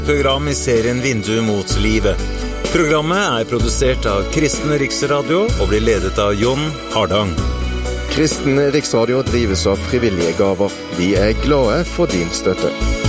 Program i serien Vindu mot livet. Programmet produsert av Kristen Riksradio og blir ledet av Jon Hardang. Kristen Riksradio drives av frivillige gaver. Vi glade for din støtte.